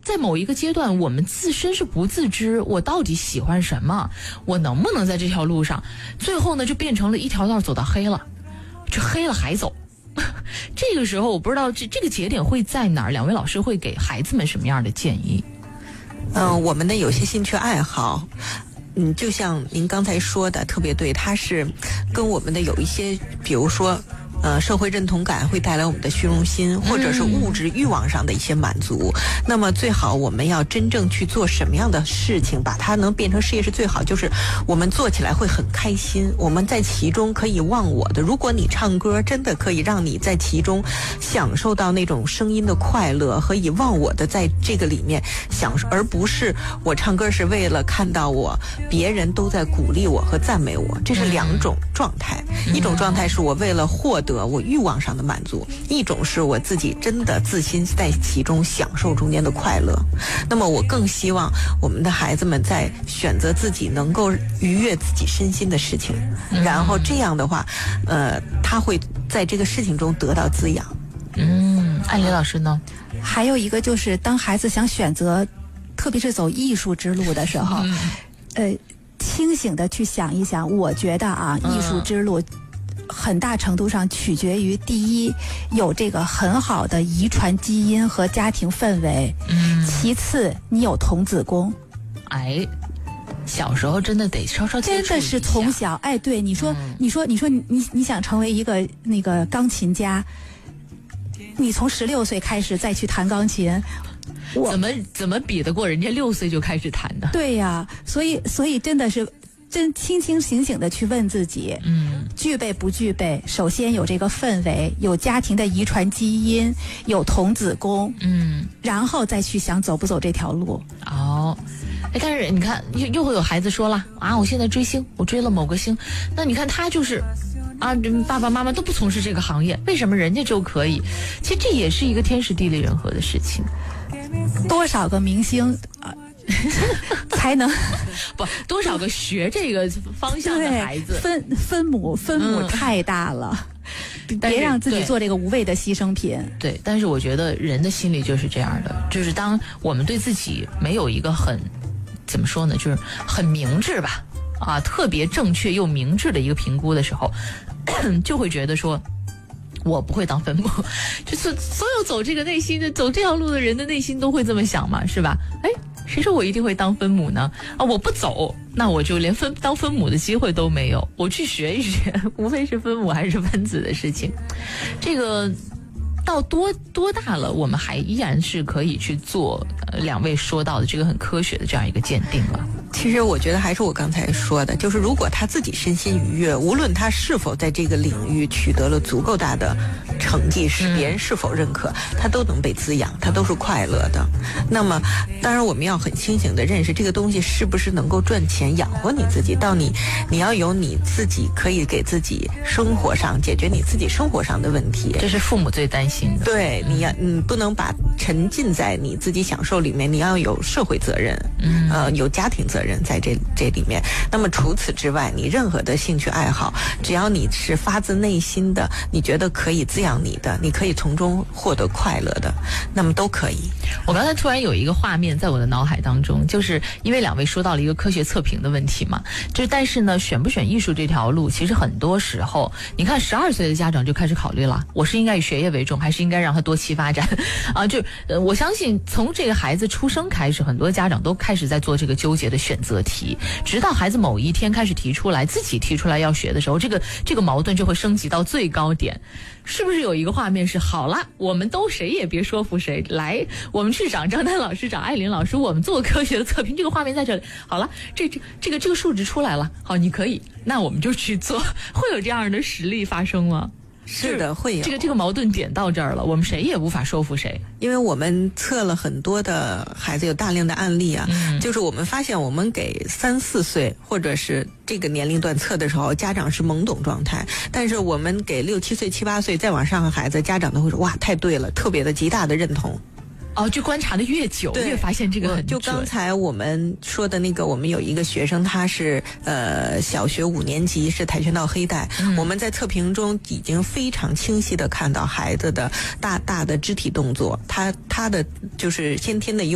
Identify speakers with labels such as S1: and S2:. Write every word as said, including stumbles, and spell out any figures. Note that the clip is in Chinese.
S1: 在某一个阶段，我们自身是不自知，我到底喜欢什么，我能不能在这条路上，最后呢就变成了一条道走到黑了，这黑了还走。这个时候我不知道这这个节点会在哪儿，两位老师会给孩子们什么样的建议？
S2: 嗯、呃，我们的有些兴趣爱好，嗯，就像您刚才说的特别对，它是跟我们的有一些，比如说呃，社会认同感会带来我们的虚荣心，或者是物质欲望上的一些满足。嗯、那么最好我们要真正去做什么样的事情，把它能变成事业是最好，就是我们做起来会很开心，我们在其中可以忘我的。如果你唱歌真的可以让你在其中享受到那种声音的快乐和以忘我的在这个里面享受，而不是我唱歌是为了看到我别人都在鼓励我和赞美我，这是两种状态。嗯、一种状态是我为了获得得我欲望上的满足，一种是我自己真的自心在其中享受中间的快乐。那么我更希望我们的孩子们在选择自己能够愉悦自己身心的事情，嗯、然后这样的话呃，他会在这个事情中得到滋养。
S1: 嗯，艾丽老师呢？
S3: 还有一个就是当孩子想选择特别是走艺术之路的时候、嗯、呃，清醒的去想一想，我觉得啊，艺术之路、嗯很大程度上取决于第一，有这个很好的遗传基因和家庭氛围，嗯，其次你有童子功。
S1: 哎，小时候真的得稍稍接触一下，
S3: 真的是从小，哎，对，你说、嗯、你说你说你你想成为一个那个钢琴家，你从十六岁开始再去弹钢琴，
S1: 怎么怎么比得过人家六岁就开始弹的？
S3: 对呀，所以所以真的是真清清醒醒的去问自己，嗯，具备不具备？首先有这个氛围，有家庭的遗传基因，有童子功，嗯，然后再去想走不走这条路。
S1: 哦，哎，但是你看，又又会有孩子说了啊，我现在追星，我追了某个星，那你看他就是啊，爸爸妈妈都不从事这个行业，为什么人家就可以？其实这也是一个天时地利人和的事情。
S3: 多少个明星啊？才能
S1: 不多少个学这个方向的孩子，
S3: 分分母分母太大了，嗯、别让自己做这个无谓的牺牲品。
S1: 对，但是我觉得人的心理就是这样的，就是当我们对自己没有一个很怎么说呢，就是很明智吧，啊，特别正确又明智的一个评估的时候，就会觉得说。我不会当分母，就是所有走这个内心的、走这条路的人的内心都会这么想嘛，是吧？哎，谁说我一定会当分母呢？啊，我不走，那我就连分当分母的机会都没有。我去学一学，无非是分母还是分子的事情。这个到多多大了，我们还依然是可以去做、呃、两位说到的这个很科学的这样一个鉴定了。
S2: 其实我觉得还是我刚才说的，就是如果他自己身心愉悦，无论他是否在这个领域取得了足够大的成绩，是别人是否认可，他都能被滋养，他都是快乐的。那么当然我们要很清醒的认识这个东西是不是能够赚钱养活你自己，到你你要有你自己可以给自己生活上解决你自己生活上的问题，
S1: 这是父母最担心的。
S2: 对，你要你不能把沉浸在你自己享受里面，你要有社会责任，嗯，呃，有家庭责任在这这里面。那么除此之外，你任何的兴趣爱好，只要你是发自内心的，你觉得可以滋养你的，你可以从中获得快乐的，那么都可以。
S1: 我刚才突然有一个画面在我的脑海当中，就是因为两位说到了一个科学测评的问题嘛，就是但是呢，选不选艺术这条路，其实很多时候，你看十二岁的家长就开始考虑了，我是应该以学业为重，还是应该让他多期发展啊？就呃，我相信从这个孩子出生开始，很多家长都开始在做这个纠结的选择题，直到孩子某一天开始提出来，自己提出来要学的时候，这个这个矛盾就会升级到最高点。是不是有一个画面是好了，我们都谁也别说服谁，来，我们去找张丹老师，找艾琳老师，我们做科学的测评，这个画面在这里，好了，这这这个这个数值出来了，好，你可以，那我们就去做，会有这样的实例发生吗？
S2: 是的，会有
S1: 这个这个矛盾点到这儿了，我们谁也无法说服谁，
S2: 因为我们测了很多的孩子，有大量的案例啊，嗯、就是我们发现，我们给三四岁或者是这个年龄段测的时候，家长是懵懂状态，但是我们给六七岁、七八岁再往上的孩子，家长都会说哇，太对了，特别的极大的认同。
S1: 哦，就观察的越久，越发现这个很准。
S2: 就刚才我们说的那个，我们有一个学生，他是呃小学五年级，是跆拳道黑带。嗯、我们在测评中已经非常清晰的看到孩子的大大的肢体动作，他他的就是先天的优。